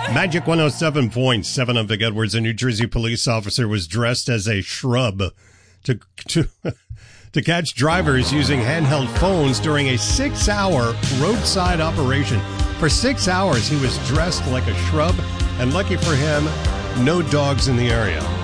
Magic 107.7 on Vic Edwards. A New Jersey police officer was dressed as a shrub to catch drivers using handheld phones during a 6-hour roadside operation. For 6 hours, he was dressed like a shrub, and lucky for him, no dogs in the area.